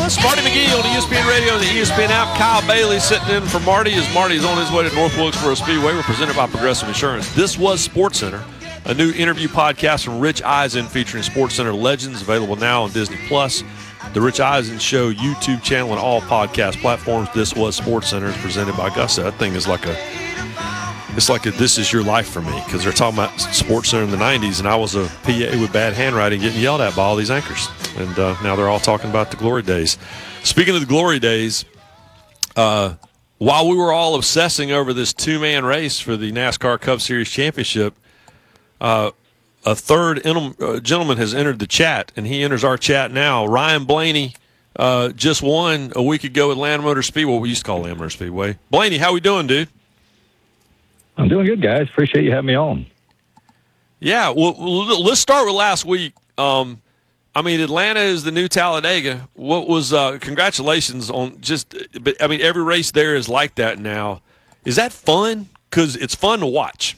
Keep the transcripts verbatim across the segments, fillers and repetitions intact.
Plus. Marty McGee on E S P N Radio and the E S P N app. Kyle Bailey sitting in for Marty as Marty is on his way to North Wilkesboro Speedway. We're presented by Progressive Insurance. This was SportsCenter, a new interview podcast from Rich Eisen featuring SportsCenter legends, available now on Disney Plus. The Rich Eisen Show YouTube channel and all podcast platforms. This was SportsCenter, is presented by Augusta. That thing is like a, it's like a This Is Your Life for me, because they're talking about SportsCenter in the nineties, and I was a P A with bad handwriting getting yelled at by all these anchors. And uh, now they're all talking about the glory days. Speaking of the glory days, uh, while we were all obsessing over this two-man race for the NASCAR Cup Series Championship, uh, a third uh, gentleman has entered the chat, and he enters our chat now. Ryan Blaney uh, just won a week ago at Land Motor Speedway. What we used to call Land Motor Speedway. Blaney, how we doing, dude? I'm doing good, guys. Appreciate you having me on. Yeah, well, let's start with last week. Um, I mean, Atlanta is the new Talladega. What was uh, congratulations on just – but I mean, every race there is like that now. Is that fun? Because it's fun to watch.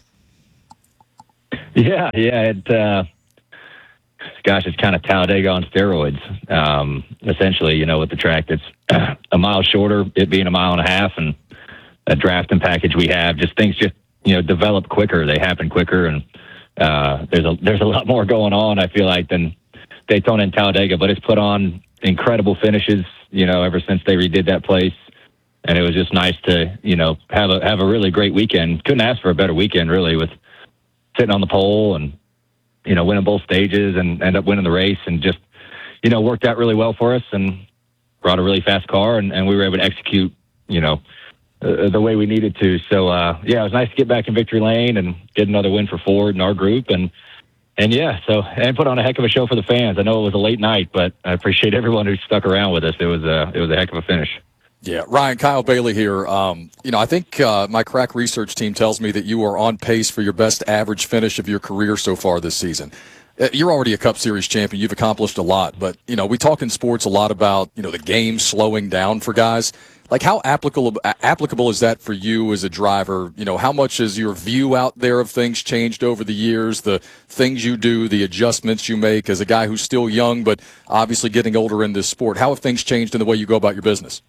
Yeah, yeah. It, uh, gosh, it's kind of Talladega on steroids. Um, essentially, you know, with the track that's a mile shorter, it being a mile and a half, and a drafting package we have, just things just, you know, develop quicker. They happen quicker, and uh, there's a there's a lot more going on, I feel like, than Daytona and Talladega, but it's put on incredible finishes, you know, ever since they redid that place. And it was just nice to, you know, have a have a really great weekend. Couldn't ask for a better weekend, really, with sitting on the pole and, you know, winning both stages and end up winning the race, and just, you know, worked out really well for us and brought a really fast car, and, and we were able to execute, you know, uh, the way we needed to. So, uh, yeah, it was nice to get back in victory lane and get another win for Ford and our group. And, and yeah, so, and put on a heck of a show for the fans. I know it was a late night, but I appreciate everyone who stuck around with us. It was a, it was a heck of a finish. Yeah, Ryan, Kyle Bailey here. Um, you know, I think uh, my crack research team tells me that you are on pace for your best average finish of your career so far this season. Uh, you're already a Cup Series champion. You've accomplished a lot. But, you know, we talk in sports a lot about, you know, the game slowing down for guys. Like, how applicable applicable is that for you as a driver? You know, how much has your view out there of things changed over the years, the things you do, the adjustments you make as a guy who's still young but obviously getting older in this sport? How have things changed in the way you go about your business?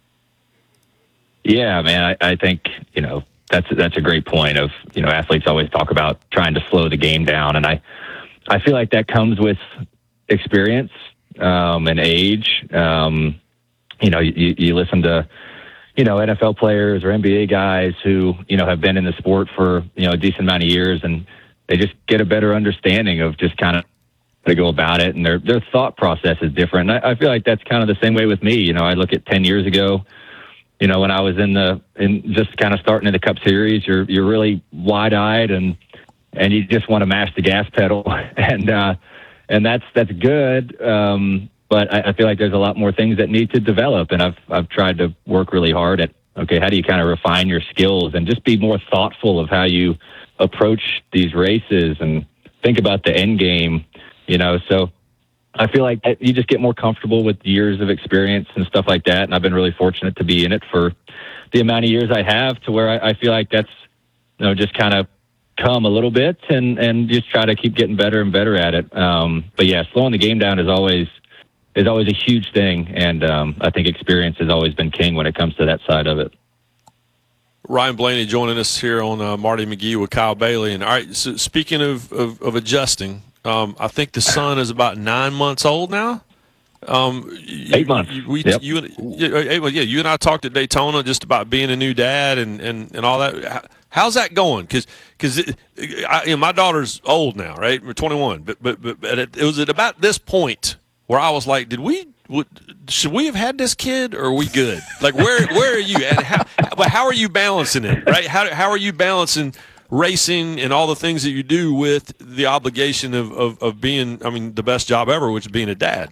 Yeah, man, I, I think, you know, that's that's a great point of, you know, athletes always talk about trying to slow the game down. And I, I feel like that comes with experience um, and age. Um, you know, you, you listen to, you know, N F L players or N B A guys who, you know, have been in the sport for, you know, a decent amount of years, and they just get a better understanding of just kind of how to go about it. And their, their thought process is different. And I, I feel like that's kind of the same way with me. You know, I look at ten years ago, you know, when I was in the, in just kind of starting in the Cup Series, you're, you're really wide eyed and, and you just want to mash the gas pedal. And, uh, and that's, that's good. Um, but I, I feel like there's a lot more things that need to develop. And I've, I've tried to work really hard at, okay, how do you kind of refine your skills and just be more thoughtful of how you approach these races and think about the end game, you know? So I feel like you just get more comfortable with years of experience and stuff like that. And I've been really fortunate to be in it for the amount of years I have, to where I, I feel like that's, you know, just kind of come a little bit and, and just try to keep getting better and better at it. Um, but yeah, slowing the game down is always, is always a huge thing. And um, I think experience has always been king when it comes to that side of it. Ryan Blaney joining us here on uh, Marty McGee with Kyle Bailey. And all right, so speaking of, of, of adjusting, Um, I think the son is about nine months old now. Um, eight you, months. You, we, yep. you, you, yeah, you and I talked at Daytona just about being a new dad and, and, and all that. How's that going? Because because you know, my daughter's old now, right? We're twenty-one, but but but, but it, it was at about this point where I was like, did we? Would, should we have had this kid, or are we good? Like, where where are you? And how? But how are you balancing it? Right? How how are you balancing racing and all the things that you do with the obligation of, of, of being, I mean, the best job ever, which is being a dad?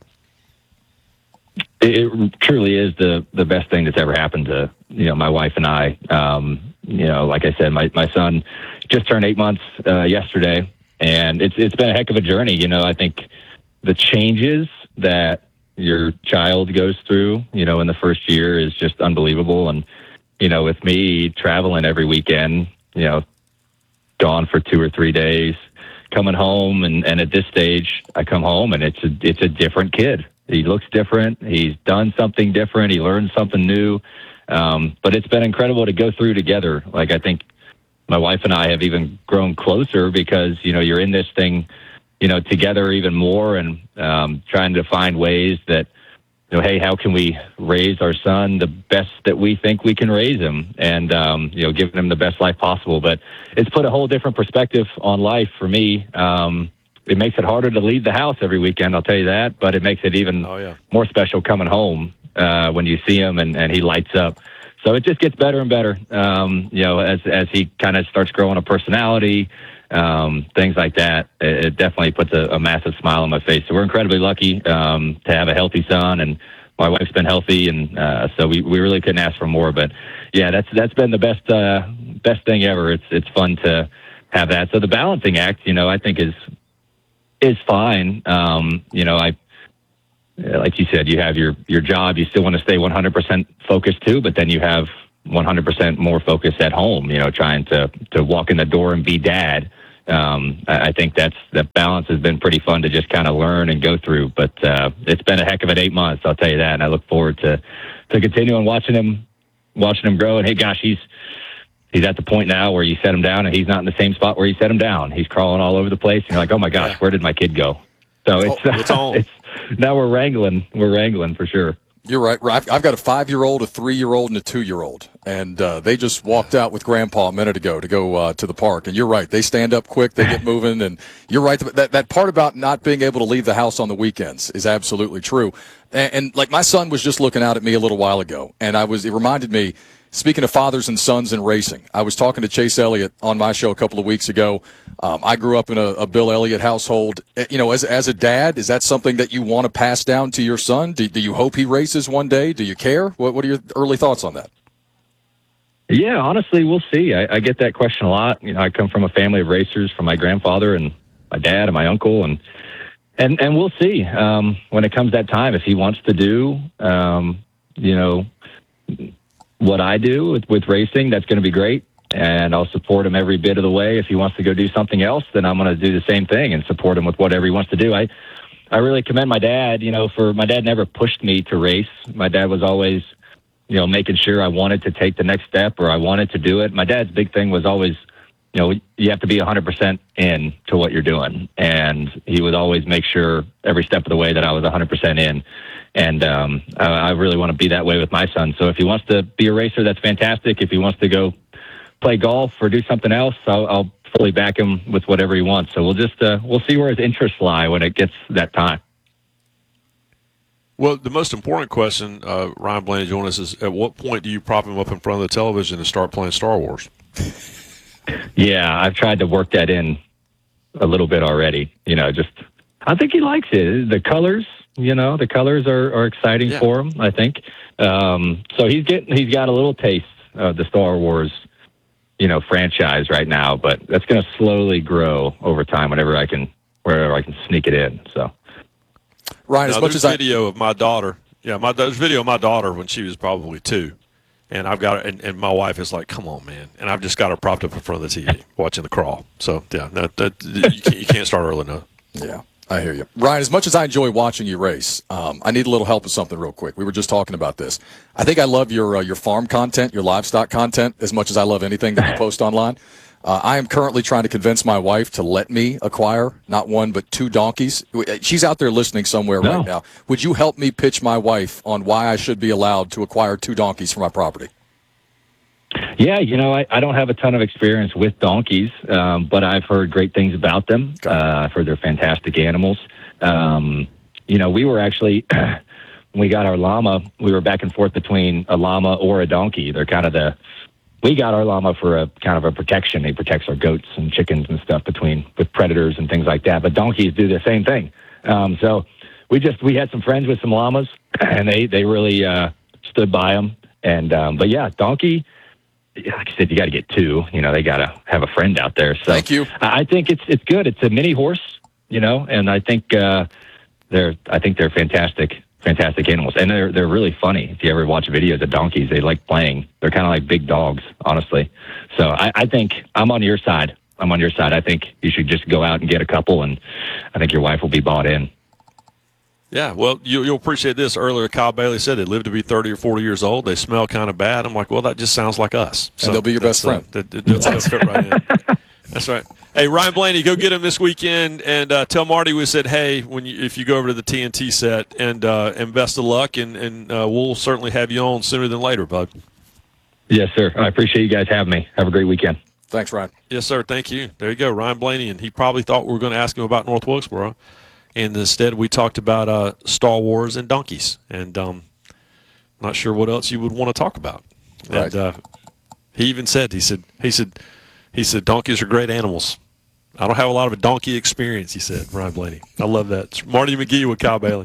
It truly is the, the best thing that's ever happened to, you know, my wife and I. Um, you know, like I said, my, my son just turned eight months uh, yesterday, and it's it's been a heck of a journey. You know, I think the changes that your child goes through, you know, in the first year is just unbelievable. And, you know, with me traveling every weekend, you know, gone for two or three days, coming home, and, and at this stage, I come home and it's a it's a different kid. He looks different. He's done something different. He learned something new. Um, but it's been incredible to go through together. Like, I think my wife and I have even grown closer because, you know, you're in this thing, you know, together even more, and um, trying to find ways that, you know, hey, how can we raise our son the best that we think we can raise him, and, um, you know, giving him the best life possible. But it's put a whole different perspective on life for me. Um, it makes it harder to leave the house every weekend, I'll tell you that, but it makes it even oh, yeah. more special coming home uh, when you see him and, and he lights up. So it just gets better and better, um, you know, as as he kind of starts growing a personality, um, things like that. It, it definitely puts a, a massive smile on my face. So we're incredibly lucky um, to have a healthy son, and my wife's been healthy, and uh, so we, we really couldn't ask for more. But yeah, that's that's been the best uh, best thing ever. It's it's fun to have that. So the balancing act, you know, I think is is fine. Um, you know, I. Like you said, you have your, your job. You still want to stay one hundred percent focused too, but then you have one hundred percent more focus at home, you know, trying to, to walk in the door and be dad. Um, I, I think that's, that balance has been pretty fun to just kind of learn and go through, but uh, it's been a heck of an eight months, I'll tell you that. And I look forward to, to continuing watching him, watching him grow. And hey, gosh, he's, he's at the point now where you set him down and he's not in the same spot where you set him down. He's crawling all over the place. And you're like, oh my gosh, yeah. where did my kid go? So it's, oh, it's, all- it's now we're wrangling. We're wrangling for sure. You're right. I've, I've got a five-year-old, a three-year-old, and a two-year-old, and uh, they just walked out with Grandpa a minute ago to go uh, to the park. And you're right. They stand up quick. They get moving. And you're right. That that part about not being able to leave the house on the weekends is absolutely true. And, and like my son was just looking out at me a little while ago, and I was. It reminded me. Speaking of fathers and sons in racing, I was talking to Chase Elliott on my show a couple of weeks ago. Um, I grew up in a, a Bill Elliott household. You know, as as a dad, is that something that you want to pass down to your son? Do, do you hope he races one day? Do you care? What What are your early thoughts on that? Yeah, honestly, we'll see. I, I get that question a lot. You know, I come from a family of racers, from my grandfather and my dad and my uncle, and and and we'll see um, when it comes that time if he wants to do, um, you know. what I do with, with racing, that's going to be great. And I'll support him every bit of the way. If he wants to go do something else, then I'm going to do the same thing and support him with whatever he wants to do. I, I really commend my dad, you know, for my dad never pushed me to race. My dad was always, you know, making sure I wanted to take the next step or I wanted to do it. My dad's big thing was always, you know, you have to be one hundred percent in to what you're doing. And he would always make sure every step of the way that I was one hundred percent in. And um, I, I really want to be that way with my son. So if he wants to be a racer, that's fantastic. If he wants to go play golf or do something else, I'll, I'll fully back him with whatever he wants. So we'll just uh, we'll see where his interests lie when it gets that time. Well, the most important question, uh, Ryan Blaney joining us, is at what point do you prop him up in front of the television and start playing Star Wars? Yeah, I've tried to work that in a little bit already. You know, just I think he likes it. The colors. You know, the colors are, are exciting yeah. for him, I think. Um, so he's getting, he's got a little taste of the Star Wars, you know, franchise right now, but that's going to slowly grow over time whenever I can, wherever I can sneak it in. So, Ryan, now, as much there's as video I... of my daughter, yeah, my there's video of my daughter when she was probably two, and I've got and, and my wife is like, "Come on, man," and I've just got her propped up in front of the T V watching the crawl. So yeah, that, that you, can't, you can't start early enough. Yeah. I hear you. Ryan, as much as I enjoy watching you race, um, I need a little help with something real quick. We were just talking about this. I think I love your uh, your farm content, your livestock content, as much as I love anything that you post online. Uh, I am currently trying to convince my wife to let me acquire not one but two donkeys. She's out there listening somewhere no. right now. Would you help me pitch my wife on why I should be allowed to acquire two donkeys for my property? Yeah, you know, I, I don't have a ton of experience with donkeys, um, but I've heard great things about them. Uh, I've heard they're fantastic animals. Um, you know, we were actually, when we got our llama, we were back and forth between a llama or a donkey. They're kind of the, we got our llama for a kind of a protection. He protects our goats and chickens and stuff between, with predators and things like that. But donkeys do the same thing. Um, so we just, we had some friends with some llamas and they, they really uh, stood by them. And, um, but yeah, donkey, like I said, you got to get two. You know, they got to have a friend out there. So Thank you. I think it's it's good. It's a mini horse, you know, and I think uh, they're I think they're fantastic, fantastic animals, and they're they're really funny. If you ever watch videos of donkeys, they like playing. They're kind of like big dogs, honestly. So I, I think I'm on your side. I'm on your side. I think you should just go out and get a couple, and I think your wife will be bought in. Yeah, well, you, you'll appreciate this. Earlier, Kyle Bailey said they live to be thirty or forty years old. They smell kind of bad. I'm like, well, that just sounds like us. So and they'll be your best friend. Uh, that, that, that'll fit right in. That's right. Hey, Ryan Blaney, go get him this weekend, and uh, tell Marty we said, hey, when you, if you go over to the T N T set, and uh, and best of luck, and, and uh, we'll certainly have you on sooner than later, bud. Yes, sir. I appreciate you guys having me. Have a great weekend. Thanks, Ryan. Yes, sir. Thank you. There you go, Ryan Blaney, and he probably thought we were going to ask him about North Wilkesboro. And instead, we talked about uh, Star Wars and donkeys, and um, not sure what else you would want to talk about. Right. And uh, he even said, he said, he said, he said, donkeys are great animals. I don't have a lot of a donkey experience, he said. Ryan Blaney, I love that. It's Marty McGee with Kyle Bailey.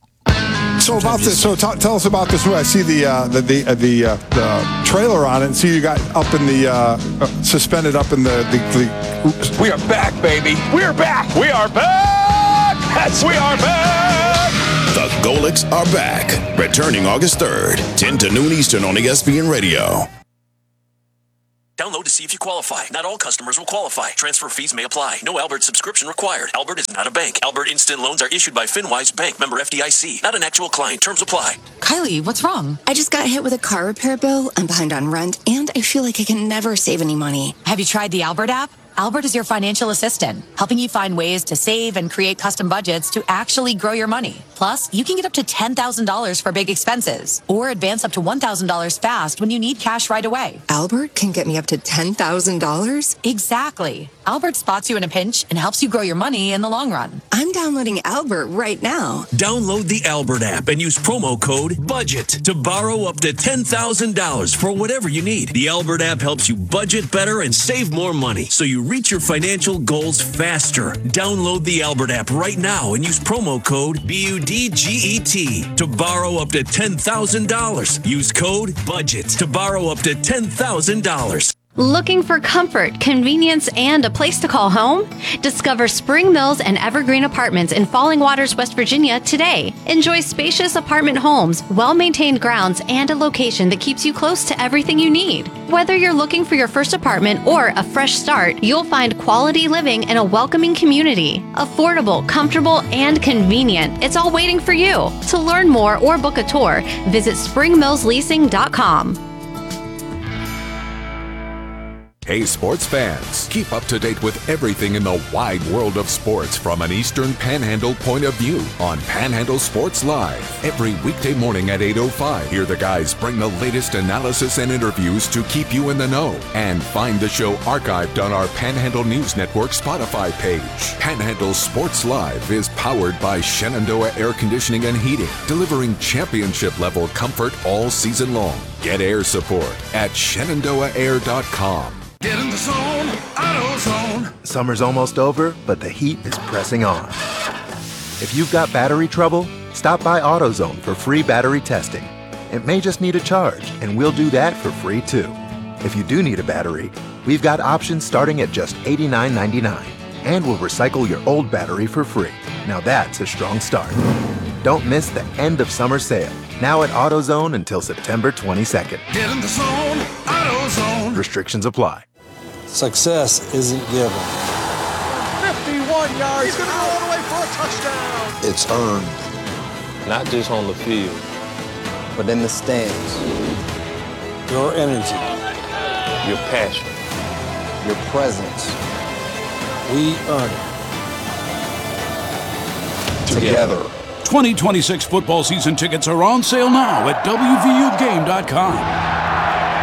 So about this, so t- tell us about this movie. I see the uh, the the uh, the, uh, the trailer on it, and see you got up in the uh, uh, suspended up in the the. the we are back, baby. We are back. We are back. Yes, we are back. The Golics are back. Returning August third, ten to noon Eastern on E S P N Radio. Download to see if you qualify. Not all customers will qualify. Transfer fees may apply. No Albert subscription required. Albert is not a bank. Albert Instant Loans are issued by FinWise Bank, member F D I C. Not an actual client. Terms apply. Kylie, what's wrong? I just got hit with a car repair bill. I'm behind on rent, and I feel like I can never save any money. Have you tried the Albert app? Albert is your financial assistant, helping you find ways to save and create custom budgets to actually grow your money. Plus, you can get up to ten thousand dollars for big expenses or advance up to one thousand dollars fast when you need cash right away. Albert can get me up to ten thousand dollars? Exactly. Albert spots you in a pinch and helps you grow your money in the long run. I'm downloading Albert right now. Download the Albert app and use promo code BUDGET to borrow up to ten thousand dollars for whatever you need. The Albert app helps you budget better and save more money, so you reach your financial goals faster. Download the Albert app right now and use promo code B U D G E T to borrow up to ten thousand dollars. Use code BUDGET to borrow up to ten thousand dollars. Looking for comfort, convenience, and a place to call home? Discover Spring Mills and Evergreen Apartments in Falling Waters, West Virginia today. Enjoy spacious apartment homes, well-maintained grounds, and a location that keeps you close to everything you need. Whether you're looking for your first apartment or a fresh start, you'll find quality living in a welcoming community. Affordable, comfortable, and convenient. It's all waiting for you. To learn more or book a tour, visit spring mills leasing dot com. Hey, sports fans, keep up to date with everything in the wide world of sports from an Eastern Panhandle point of view on Panhandle Sports Live. Every weekday morning at eight oh five, hear the guys bring the latest analysis and interviews to keep you in the know. And find the show archived on our Panhandle News Network Spotify page. Panhandle Sports Live is powered by Shenandoah Air Conditioning and Heating, delivering championship-level comfort all season long. Get air support at shenandoah air dot com. Get in the zone, AutoZone. Summer's almost over, but the heat is pressing on. If you've got battery trouble, stop by AutoZone for free battery testing. It may just need a charge, and we'll do that for free too. If you do need a battery, we've got options starting at just eighty-nine ninety-nine, and we'll recycle your old battery for free. Now that's a strong start. Don't miss the end of summer sale, now at AutoZone until September twenty-second. Get in the zone, AutoZone. Restrictions apply. Success isn't given. fifty-one yards. He's going to go all the way for a touchdown. It's earned. Not just on the field, but in the stands. Your energy, your passion, your presence. We earn it. Together. twenty twenty-six football season tickets are on sale now at W V U game dot com.